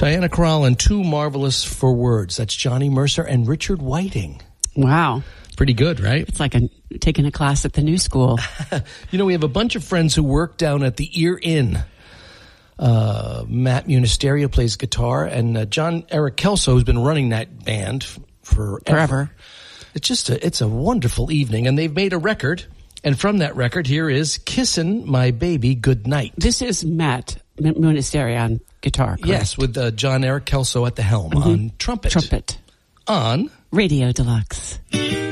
Diana Krall and Too Marvelous for Words. That's Johnny Mercer and Richard Whiting. Wow. Pretty good, right? It's like taking a class at the New School. We have a bunch of friends who work down at the Ear Inn. Matt Munisterio plays guitar, and John Eric Kelso has been running that band forever. It's a wonderful evening, and they've made a record. And from that record, here is Kissin' My Baby Goodnight. This is Matt Munisterio on guitar, correct? Yes, with John Eric Kelso at the helm on trumpet. Trumpet. On Radio Deluxe.